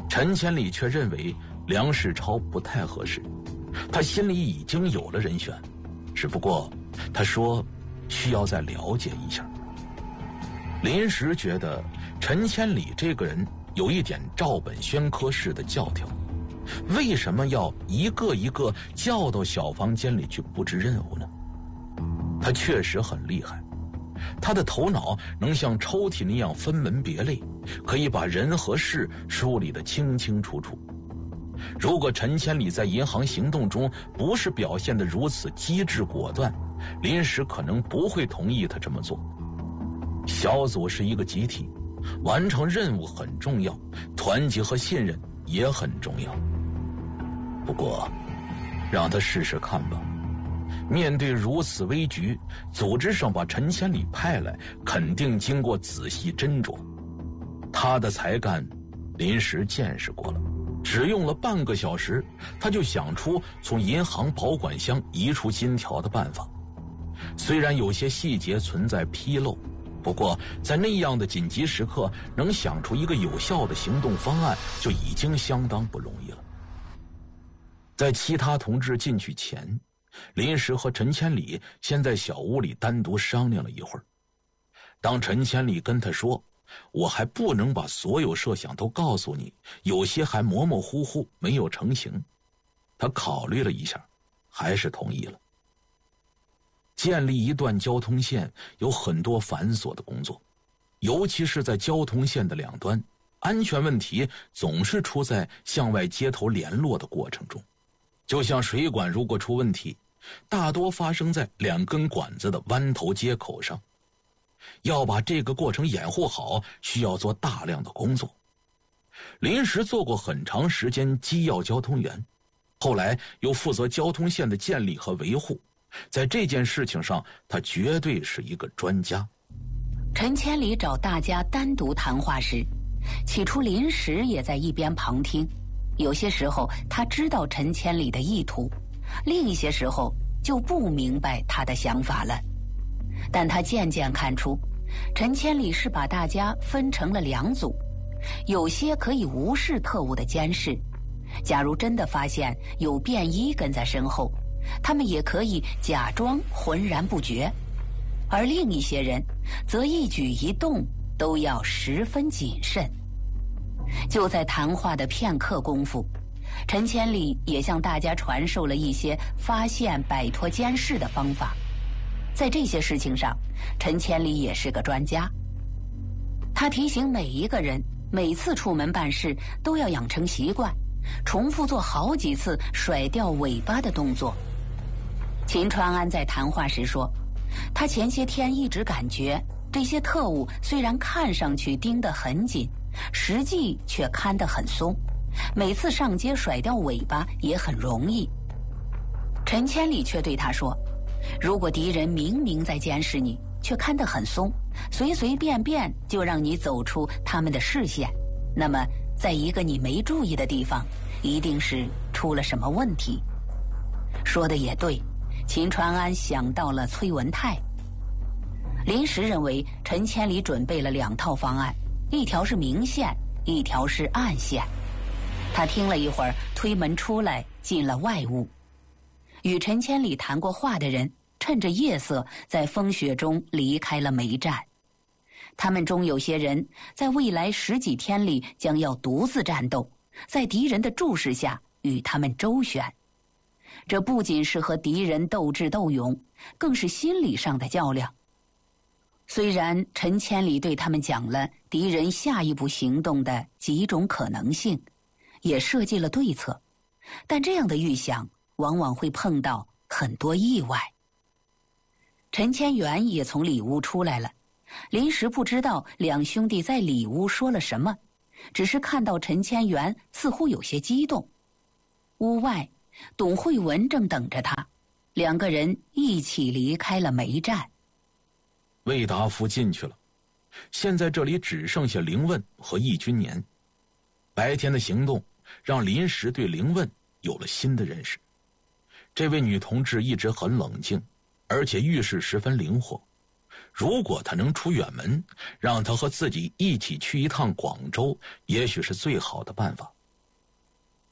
陈千里却认为梁世超不太合适，他心里已经有了人选，只不过他说需要再了解一下。临时觉得陈千里这个人有一点照本宣科式的教条，为什么要一个一个叫到小房间里去布置任务呢？他确实很厉害，他的头脑能像抽屉那样分门别类，可以把人和事梳理得清清楚楚。如果陈千里在银行行动中不是表现得如此机智果断，临时可能不会同意他这么做。小组是一个集体，完成任务很重要，团结和信任也很重要。不过让他试试看吧，面对如此危局，组织上把陈千里派来肯定经过仔细斟酌。他的才干临时见识过了，只用了半个小时，他就想出从银行保管箱移出金条的办法。虽然有些细节存在纰漏，不过在那样的紧急时刻能想出一个有效的行动方案就已经相当不容易了。在其他同志进去前，临时和陈千里先在小屋里单独商量了一会儿。当陈千里跟他说，我还不能把所有设想都告诉你，有些还模模糊糊没有成型，他考虑了一下，还是同意了。建立一段交通线有很多繁琐的工作，尤其是在交通线的两端，安全问题总是出在向外接头联络的过程中。就像水管如果出问题，大多发生在两根管子的弯头接口上。要把这个过程掩护好，需要做大量的工作。临时做过很长时间机要交通员，后来又负责交通线的建立和维护，在这件事情上他绝对是一个专家。 陈千里找大家单独谈话时，起初临时也在一边旁听，有些时候他知道陈千里的意图，另一些时候就不明白他的想法了。但他渐渐看出，陈千里是把大家分成了两组，有些可以无视特务的监视，假如真的发现有便衣跟在身后，他们也可以假装浑然不觉，而另一些人则一举一动都要十分谨慎。就在谈话的片刻功夫，陈千里也向大家传授了一些发现摆脱监视的方法。在这些事情上，陈千里也是个专家。他提醒每一个人，每次出门办事都要养成习惯，重复做好几次甩掉尾巴的动作。秦川安在谈话时说，他前些天一直感觉这些特务虽然看上去盯得很紧，实际却看得很松，每次上街甩掉尾巴也很容易。陈千里却对他说，如果敌人明明在监视你，却看得很松，随随便便就让你走出他们的视线，那么在一个你没注意的地方，一定是出了什么问题。说的也对，秦川安想到了崔文泰。临时认为陈千里准备了2套方案，一条是明线，一条是暗线。他听了一会儿，推门出来，进了外屋。与陈千里谈过话的人趁着夜色在风雪中离开了煤站。他们中有些人在未来10几天里将要独自战斗，在敌人的注视下与他们周旋。这不仅是和敌人斗智斗勇，更是心理上的较量。虽然陈千里对他们讲了敌人下一步行动的几种可能性，也设计了对策，但这样的预想往往会碰到很多意外。陈千元也从里屋出来了，临时不知道两兄弟在里屋说了什么，只是看到陈千元似乎有些激动。屋外，董慧文正等着他，2个人一起离开了煤站。 魏达夫进去了，现在这里只剩下凌问和易君年。白天的行动让临时对凌问有了新的认识。这位女同志一直很冷静，而且遇事十分灵活。如果她能出远门，让她和自己一起去一趟广州，也许是最好的办法。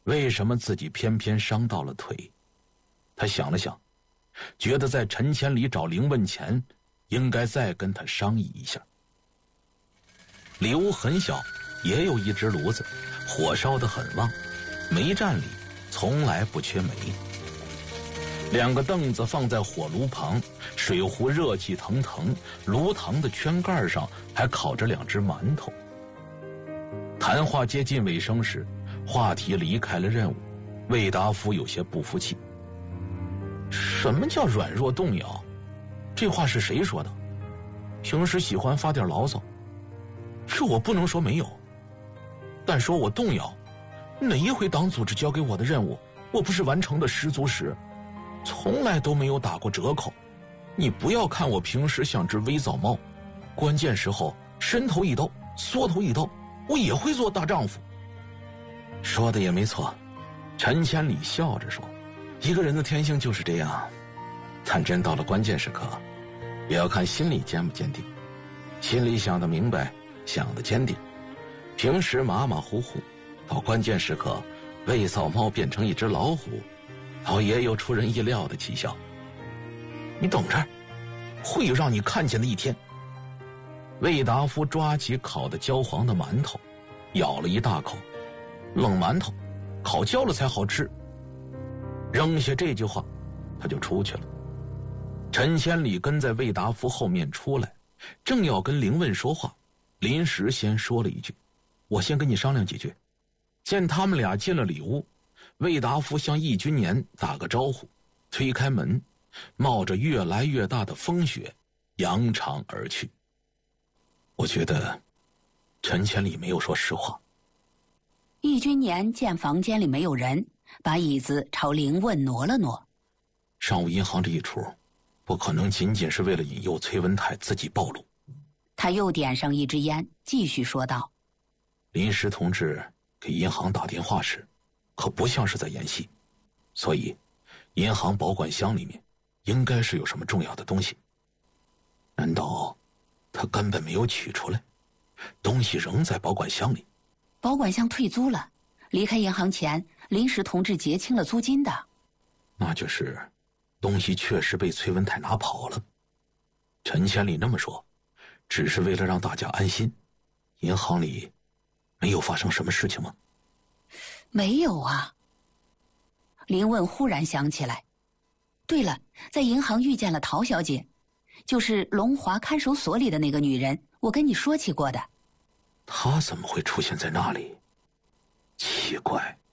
为什么自己偏偏伤到了腿？他想了想，觉得在陈千里找灵问前，应该再跟他商议一下。里屋很小，也有一只炉子，火烧得很旺，煤站里从来不缺煤。2个凳子放在火炉旁，水壶热气腾腾，炉膛的圈盖上还烤着2只馒头。谈话接近尾声时，话题离开了任务，魏达夫有些不服气。什么叫软弱动摇？这话是谁说的？平时喜欢发点牢骚，这我不能说没有，但说我动摇，哪一回党组织交给我的任务，我不是完成的十足十，从来都没有打过折扣。你不要看我平时像只微藻猫，关键时候伸头一刀，缩头一刀，我也会做大丈夫。说的也没错，陈千里笑着说，一个人的天性就是这样，但真到了关键时刻，也要看心里坚不坚定。心里想得明白，想得坚定，平时马马虎虎，到关键时刻魏扫猫变成一只老虎，倒也有出人意料的奇效。你等着，会有让你看见的一天。魏达夫抓起烤得焦黄的馒头，咬了一大口，冷馒头烤焦了才好吃。扔下这句话，他就出去了。陈千里跟在魏达夫后面出来，正要跟灵问说话，临时先说了一句，我先跟你商量几句。见他们俩进了里屋，魏达夫向易君年打个招呼，推开门，冒着越来越大的风雪扬长而去。我觉得陈千里没有说实话。 易君年见房间里没有人，把椅子朝灵问挪了挪。 上午银行这一出，不可能仅仅是为了引诱崔文泰自己暴露。 他又点上一支烟，继续说道， 临时同志给银行打电话时，可不像是在演戏，所以银行保管箱里面应该是有什么重要的东西。难道他根本没有取出来，东西仍在保管箱里？ 保管箱退租了，离开银行前临时同志结清了租金的。 那就是东西确实被崔文泰拿跑了。陈千里那么说，只是为了让大家安心。银行里没有发生什么事情吗？ 没有啊。林问忽然想起来，对了，在银行遇见了陶小姐，就是龙华看守所里的那个女人，我跟你说起过的。 她怎么会出现在那里？奇怪，